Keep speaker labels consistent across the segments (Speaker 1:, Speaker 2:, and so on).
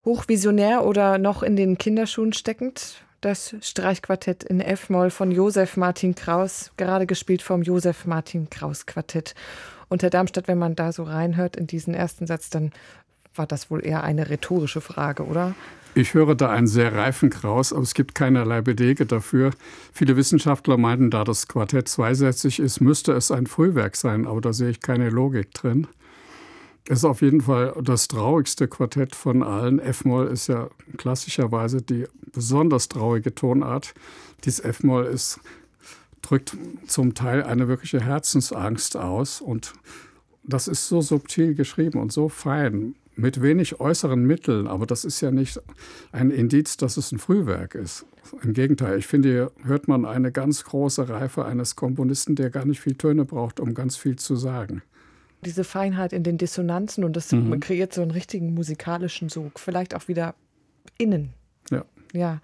Speaker 1: Hochvisionär oder noch in den Kinderschuhen steckend? Das Streichquartett in F-Moll von Josef Martin Kraus, gerade gespielt vom Josef Martin Kraus Quartett. Und Herr Darmstadt, wenn man da so reinhört in diesen ersten Satz, dann war das wohl eher eine rhetorische Frage, oder?
Speaker 2: Ich höre da einen sehr reifen Kraus, aber es gibt keinerlei Belege dafür. Viele Wissenschaftler meinten, da das Quartett zweisätzig ist, müsste es ein Frühwerk sein, aber da sehe ich keine Logik drin. Es ist auf jeden Fall das traurigste Quartett von allen. F-Moll ist ja klassischerweise die besonders traurige Tonart. Dieses F-Moll drückt zum Teil eine wirkliche Herzensangst aus. Und das ist so subtil geschrieben und so fein, mit wenig äußeren Mitteln. Aber das ist ja nicht ein Indiz, dass es ein Frühwerk ist. Im Gegenteil, ich finde, hier hört man eine ganz große Reife eines Komponisten, der gar nicht viel Töne braucht, um ganz viel zu sagen.
Speaker 1: Diese Feinheit in den Dissonanzen und das kreiert so einen richtigen musikalischen Sog. Vielleicht auch wieder innen. Ja.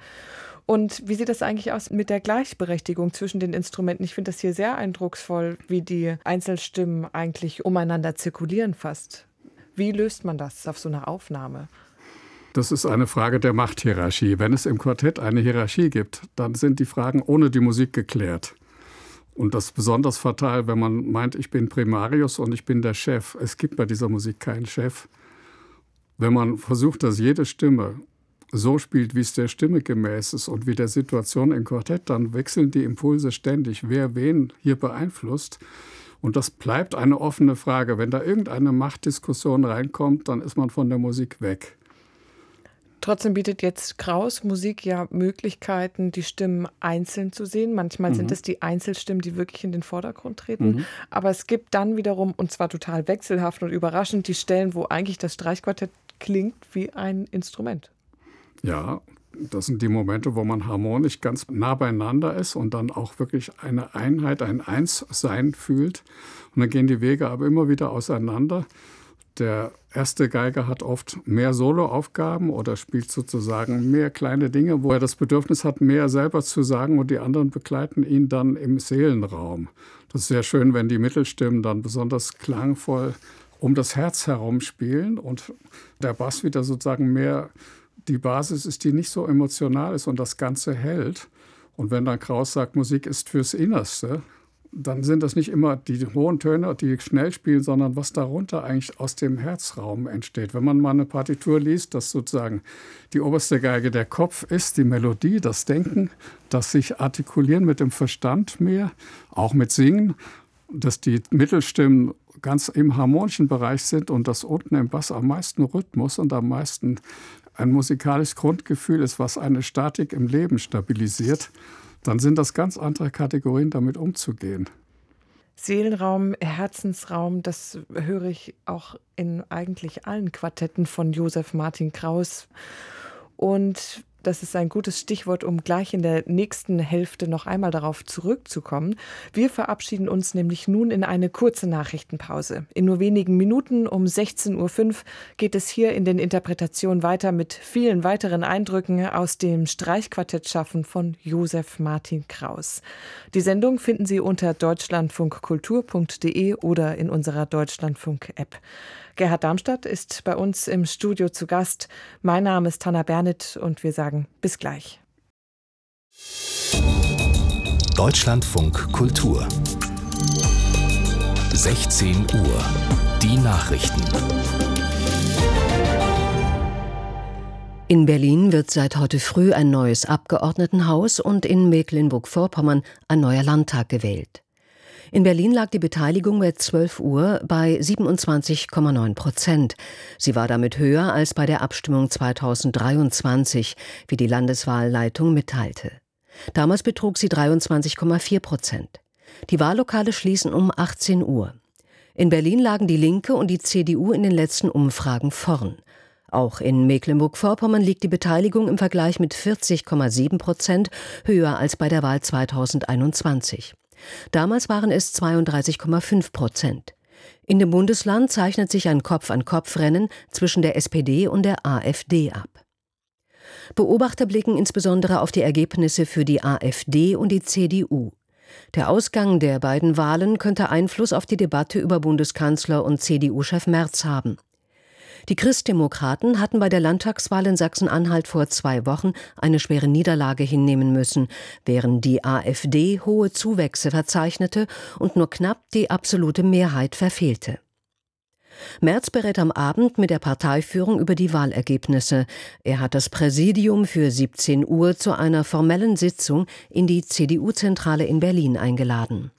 Speaker 1: Und wie sieht das eigentlich aus mit der Gleichberechtigung zwischen den Instrumenten? Ich finde das hier sehr eindrucksvoll, wie die Einzelstimmen eigentlich umeinander zirkulieren fast. Wie löst man das auf so einer Aufnahme?
Speaker 2: Das ist eine Frage der Machthierarchie. Wenn es im Quartett eine Hierarchie gibt, dann sind die Fragen ohne die Musik geklärt. Und das ist besonders fatal, wenn man meint, ich bin Primarius und ich bin der Chef. Es gibt bei dieser Musik keinen Chef. Wenn man versucht, dass jede Stimme so spielt, wie es der Stimme gemäß ist und wie der Situation im Quartett, dann wechseln die Impulse ständig, wer wen hier beeinflusst. Und das bleibt eine offene Frage. Wenn da irgendeine Machtdiskussion reinkommt, dann ist man von der Musik weg.
Speaker 1: Trotzdem bietet jetzt Kraus Musik ja Möglichkeiten, die Stimmen einzeln zu sehen. Manchmal sind es die Einzelstimmen, die wirklich in den Vordergrund treten. Aber es gibt dann wiederum, und zwar total wechselhaft und überraschend, die Stellen, wo eigentlich das Streichquartett klingt wie ein Instrument.
Speaker 2: Ja, das sind die Momente, wo man harmonisch ganz nah beieinander ist und dann auch wirklich eine Einheit, ein Einssein fühlt. Und dann gehen die Wege aber immer wieder auseinander. Der erste Geiger hat oft mehr Soloaufgaben oder spielt sozusagen mehr kleine Dinge, wo er das Bedürfnis hat, mehr selber zu sagen, und die anderen begleiten ihn dann im Seelenraum. Das ist sehr schön, wenn die Mittelstimmen dann besonders klangvoll um das Herz herum spielen und der Bass wieder sozusagen mehr die Basis ist, die nicht so emotional ist und das Ganze hält. Und wenn dann Kraus sagt, Musik ist fürs Innerste, dann sind das nicht immer die hohen Töne, die schnell spielen, sondern was darunter eigentlich aus dem Herzraum entsteht. Wenn man mal eine Partitur liest, dass sozusagen die oberste Geige der Kopf ist, die Melodie, das Denken, das sich artikulieren mit dem Verstand mehr, auch mit Singen, dass die Mittelstimmen ganz im harmonischen Bereich sind und dass unten im Bass am meisten Rhythmus und am meisten ein musikalisches Grundgefühl ist, was eine Statik im Leben stabilisiert, dann sind das ganz andere Kategorien, damit umzugehen.
Speaker 1: Seelenraum, Herzensraum, das höre ich auch in eigentlich allen Quartetten von Josef Martin Kraus. Und das ist ein gutes Stichwort, um gleich in der nächsten Hälfte noch einmal darauf zurückzukommen. Wir verabschieden uns nämlich nun in eine kurze Nachrichtenpause. In nur wenigen Minuten um 16:05 Uhr geht es hier in den Interpretationen weiter mit vielen weiteren Eindrücken aus dem Streichquartettschaffen von Josef Martin Kraus. Die Sendung finden Sie unter deutschlandfunkkultur.de oder in unserer Deutschlandfunk-App. Gerhard Darmstadt ist bei uns im Studio zu Gast. Mein Name ist Hanna Bernit und wir sagen bis gleich.
Speaker 3: Deutschlandfunk Kultur 16 Uhr. Die Nachrichten.
Speaker 4: In Berlin wird seit heute früh ein neues Abgeordnetenhaus und in Mecklenburg-Vorpommern ein neuer Landtag gewählt. In Berlin lag die Beteiligung mit 12 Uhr bei 27,9%. Sie war damit höher als bei der Abstimmung 2023, wie die Landeswahlleitung mitteilte. Damals betrug sie 23,4%. Die Wahllokale schließen um 18 Uhr. In Berlin lagen die Linke und die CDU in den letzten Umfragen vorn. Auch in Mecklenburg-Vorpommern liegt die Beteiligung im Vergleich mit 40,7% höher als bei der Wahl 2021. Damals waren es 32,5%. In dem Bundesland zeichnet sich ein Kopf-an-Kopf-Rennen zwischen der SPD und der AfD ab. Beobachter blicken insbesondere auf die Ergebnisse für die AfD und die CDU. Der Ausgang der beiden Wahlen könnte Einfluss auf die Debatte über Bundeskanzler und CDU-Chef Merz haben. Die Christdemokraten hatten bei der Landtagswahl in Sachsen-Anhalt vor 2 Wochen eine schwere Niederlage hinnehmen müssen, während die AfD hohe Zuwächse verzeichnete und nur knapp die absolute Mehrheit verfehlte. Merz berät am Abend mit der Parteiführung über die Wahlergebnisse. Er hat das Präsidium für 17 Uhr zu einer formellen Sitzung in die CDU-Zentrale in Berlin eingeladen.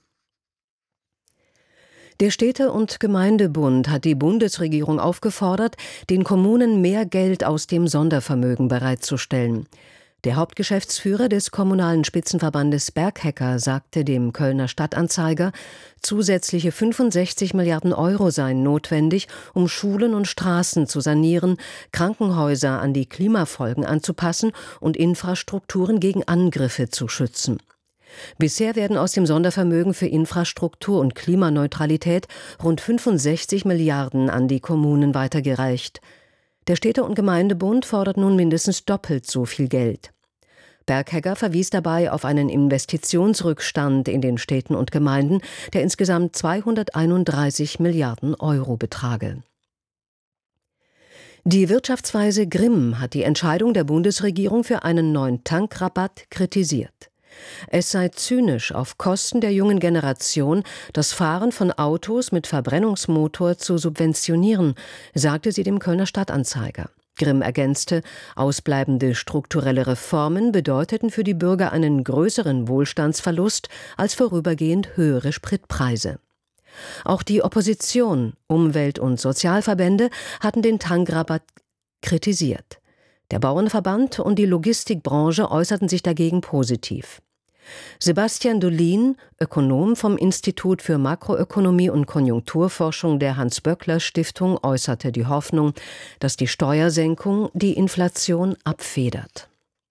Speaker 4: Der Städte- und Gemeindebund hat die Bundesregierung aufgefordert, den Kommunen mehr Geld aus dem Sondervermögen bereitzustellen. Der Hauptgeschäftsführer des kommunalen Spitzenverbandes Berghecker sagte dem Kölner Stadtanzeiger, zusätzliche 65 Milliarden Euro seien notwendig, um Schulen und Straßen zu sanieren, Krankenhäuser an die Klimafolgen anzupassen und Infrastrukturen gegen Angriffe zu schützen. Bisher werden aus dem Sondervermögen für Infrastruktur und Klimaneutralität rund 65 Milliarden an die Kommunen weitergereicht. Der Städte- und Gemeindebund fordert nun mindestens doppelt so viel Geld. Berghecker verwies dabei auf einen Investitionsrückstand in den Städten und Gemeinden, der insgesamt 231 Milliarden Euro betrage. Die Wirtschaftsweise Grimm hat die Entscheidung der Bundesregierung für einen neuen Tankrabatt kritisiert. Es sei zynisch, auf Kosten der jungen Generation das Fahren von Autos mit Verbrennungsmotor zu subventionieren, sagte sie dem Kölner Stadtanzeiger. Grimm ergänzte, ausbleibende strukturelle Reformen bedeuteten für die Bürger einen größeren Wohlstandsverlust als vorübergehend höhere Spritpreise. Auch die Opposition, Umwelt- und Sozialverbände hatten den Tankrabatt kritisiert. Der Bauernverband und die Logistikbranche äußerten sich dagegen positiv. Sebastian Dolin, Ökonom vom Institut für Makroökonomie und Konjunkturforschung der Hans-Böckler-Stiftung, äußerte die Hoffnung, dass die Steuersenkung die Inflation abfedert.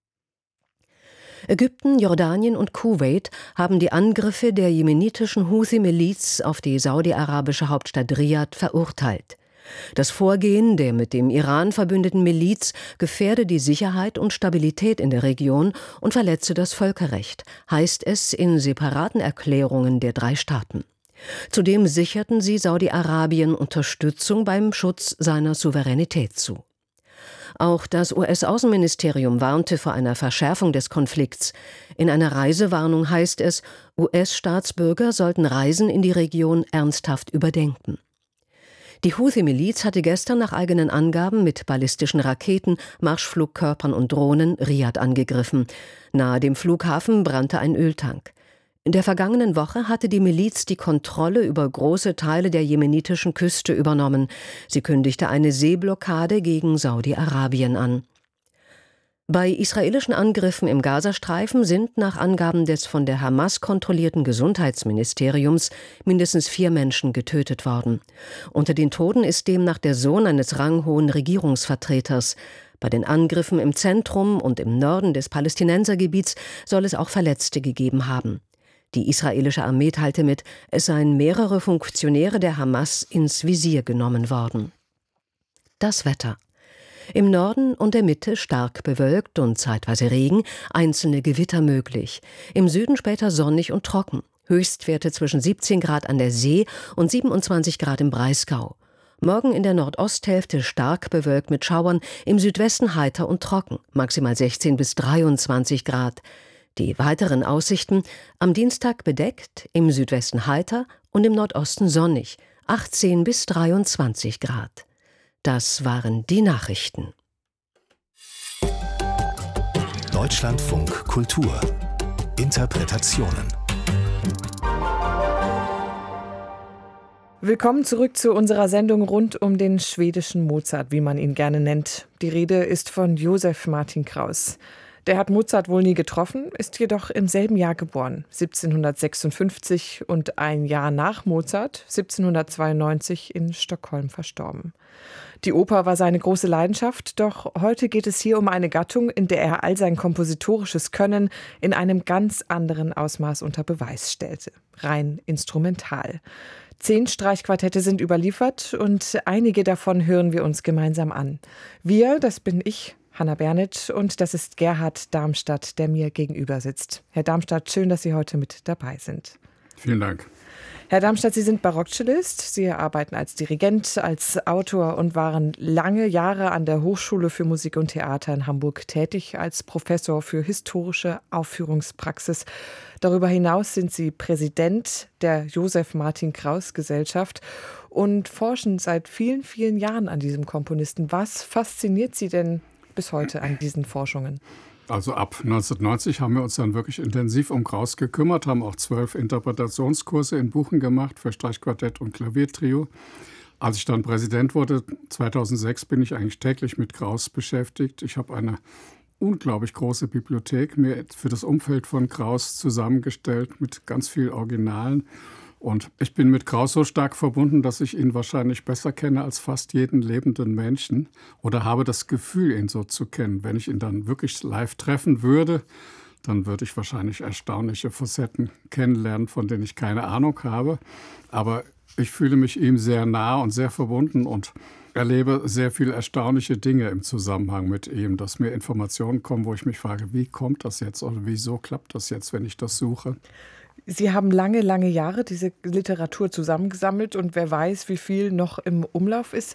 Speaker 4: Ägypten, Jordanien und Kuwait haben die Angriffe der jemenitischen Houthi-Miliz auf die saudi-arabische Hauptstadt Riad verurteilt. Das Vorgehen der mit dem Iran verbündeten Miliz gefährde die Sicherheit und Stabilität in der Region und verletze das Völkerrecht, heißt es in separaten Erklärungen der 3 Staaten. Zudem sicherten sie Saudi-Arabien Unterstützung beim Schutz seiner Souveränität zu. Auch das US-Außenministerium warnte vor einer Verschärfung des Konflikts. In einer Reisewarnung heißt es, US-Staatsbürger sollten Reisen in die Region ernsthaft überdenken. Die Houthi-Miliz hatte gestern nach eigenen Angaben mit ballistischen Raketen, Marschflugkörpern und Drohnen Riad angegriffen. Nahe dem Flughafen brannte ein Öltank. In der vergangenen Woche hatte die Miliz die Kontrolle über große Teile der jemenitischen Küste übernommen. Sie kündigte eine Seeblockade gegen Saudi-Arabien an. Bei israelischen Angriffen im Gazastreifen sind nach Angaben des von der Hamas kontrollierten Gesundheitsministeriums mindestens 4 Menschen getötet worden. Unter den Toten ist demnach der Sohn eines ranghohen Regierungsvertreters. Bei den Angriffen im Zentrum und im Norden des Palästinensergebiets soll es auch Verletzte gegeben haben. Die israelische Armee teilte mit, es seien mehrere Funktionäre der Hamas ins Visier genommen worden. Das Wetter. Im Norden und der Mitte stark bewölkt und zeitweise Regen, einzelne Gewitter möglich. Im Süden später sonnig und trocken. Höchstwerte zwischen 17 Grad an der See und 27 Grad im Breisgau. Morgen in der Nordosthälfte stark bewölkt mit Schauern, im Südwesten heiter und trocken, maximal 16 bis 23 Grad. Die weiteren Aussichten: am Dienstag bedeckt, im Südwesten heiter und im Nordosten sonnig, 18 bis 23 Grad. Das waren die Nachrichten.
Speaker 3: Deutschlandfunk Kultur. Interpretationen.
Speaker 1: Willkommen zurück zu unserer Sendung rund um den schwedischen Mozart, wie man ihn gerne nennt. Die Rede ist von Josef Martin Kraus. Der hat Mozart wohl nie getroffen, ist jedoch im selben Jahr geboren, 1756, und ein Jahr nach Mozart, 1792, in Stockholm verstorben. Die Oper war seine große Leidenschaft, doch heute geht es hier um eine Gattung, in der er all sein kompositorisches Können in einem ganz anderen Ausmaß unter Beweis stellte. Rein instrumental. 10 Streichquartette sind überliefert und einige davon hören wir uns gemeinsam an. Wir, das bin ich, Hannah Bernet, und das ist Gerhard Darmstadt, der mir gegenüber sitzt. Herr Darmstadt, schön, dass Sie heute mit dabei sind.
Speaker 2: Vielen Dank.
Speaker 1: Herr Darmstadt, Sie sind Barockcellist. Sie arbeiten als Dirigent, als Autor und waren lange Jahre an der Hochschule für Musik und Theater in Hamburg tätig als Professor für historische Aufführungspraxis. Darüber hinaus sind Sie Präsident der Josef Martin Kraus Gesellschaft und forschen seit vielen, vielen Jahren an diesem Komponisten. Was fasziniert Sie denn bis heute an diesen Forschungen?
Speaker 2: Also ab 1990 haben wir uns dann wirklich intensiv um Kraus gekümmert, haben auch 12 Interpretationskurse in Buchen gemacht für Streichquartett und Klaviertrio. Als ich dann Präsident wurde, 2006, bin ich eigentlich täglich mit Kraus beschäftigt. Ich habe eine unglaublich große Bibliothek mir für das Umfeld von Kraus zusammengestellt mit ganz vielen Originalen. Und ich bin mit Kraus so stark verbunden, dass ich ihn wahrscheinlich besser kenne als fast jeden lebenden Menschen oder habe das Gefühl, ihn so zu kennen. Wenn ich ihn dann wirklich live treffen würde, dann würde ich wahrscheinlich erstaunliche Facetten kennenlernen, von denen ich keine Ahnung habe. Aber ich fühle mich ihm sehr nah und sehr verbunden und erlebe sehr viele erstaunliche Dinge im Zusammenhang mit ihm, dass mir Informationen kommen, wo ich mich frage, wie kommt das jetzt oder wieso klappt das jetzt, wenn ich das suche?
Speaker 1: Sie haben lange, lange Jahre diese Literatur zusammengesammelt und wer weiß, wie viel noch im Umlauf ist.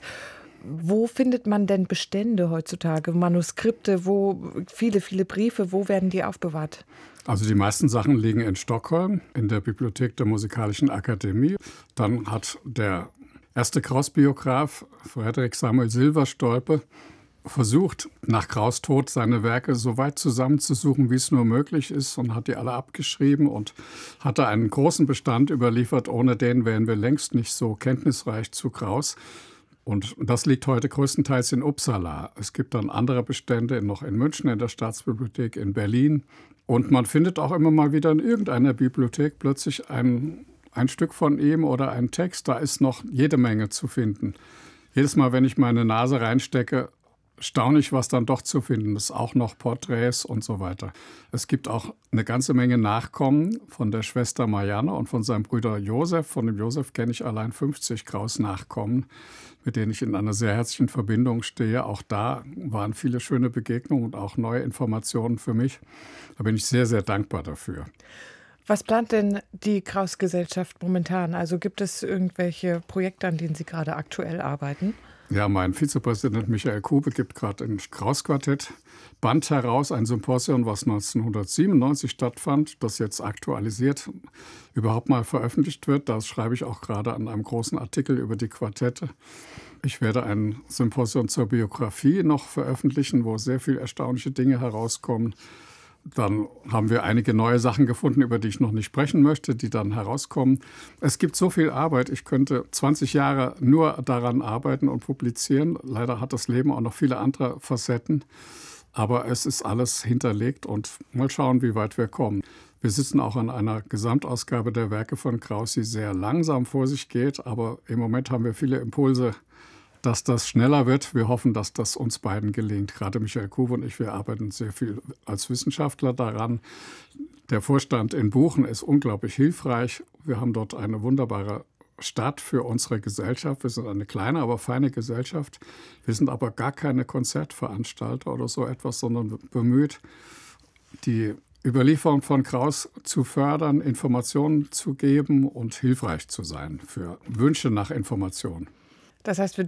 Speaker 1: Wo findet man denn Bestände heutzutage, Manuskripte, wo viele, viele Briefe, wo werden die aufbewahrt?
Speaker 2: Also die meisten Sachen liegen in Stockholm, in der Bibliothek der Musikalischen Akademie. Dann hat der erste Kraus-Biograf, Fredrik Samuel Silverstolpe, versucht, nach Kraus' Tod seine Werke so weit zusammenzusuchen, wie es nur möglich ist und hat die alle abgeschrieben und hatte einen großen Bestand überliefert. Ohne den wären wir längst nicht so kenntnisreich zu Kraus. Und das liegt heute größtenteils in Uppsala. Es gibt dann andere Bestände noch in München, in der Staatsbibliothek, in Berlin. Und man findet auch immer mal wieder in irgendeiner Bibliothek plötzlich ein Stück von ihm oder einen Text. Da ist noch jede Menge zu finden. Jedes Mal, wenn ich meine Nase reinstecke, staune ich, was dann doch zu finden ist. Auch noch Porträts und so weiter. Es gibt auch eine ganze Menge Nachkommen von der Schwester Marianne und von seinem Bruder Josef. Von dem Josef kenne ich allein 50 Kraus-Nachkommen, mit denen ich in einer sehr herzlichen Verbindung stehe. Auch da waren viele schöne Begegnungen und auch neue Informationen für mich. Da bin ich sehr, sehr dankbar dafür.
Speaker 1: Was plant denn die Kraus-Gesellschaft momentan? Also gibt es irgendwelche Projekte, an denen Sie gerade aktuell arbeiten?
Speaker 2: Ja, mein Vizepräsident Michael Kube gibt gerade ein Kraus-Quartett Band heraus, ein Symposium, was 1997 stattfand, das jetzt aktualisiert überhaupt mal veröffentlicht wird. Da schreibe ich auch gerade an einem großen Artikel über die Quartette. Ich werde ein Symposium zur Biografie noch veröffentlichen, wo sehr viele erstaunliche Dinge herauskommen. Dann haben wir einige neue Sachen gefunden, über die ich noch nicht sprechen möchte, die dann herauskommen. Es gibt so viel Arbeit, ich könnte 20 Jahre nur daran arbeiten und publizieren. Leider hat das Leben auch noch viele andere Facetten, aber es ist alles hinterlegt und mal schauen, wie weit wir kommen. Wir sitzen auch an einer Gesamtausgabe der Werke von Kraus, die sehr langsam vor sich geht, aber im Moment haben wir viele Impulse, dass das schneller wird. Wir hoffen, dass das uns beiden gelingt. Gerade Michael Kube und ich, wir arbeiten sehr viel als Wissenschaftler daran. Der Vorstand in Buchen ist unglaublich hilfreich. Wir haben dort eine wunderbare Stadt für unsere Gesellschaft. Wir sind eine kleine, aber feine Gesellschaft. Wir sind aber gar keine Konzertveranstalter oder so etwas, sondern bemüht, die Überlieferung von Kraus zu fördern, Informationen zu geben und hilfreich zu sein für Wünsche nach Informationen.
Speaker 1: Das heißt, wir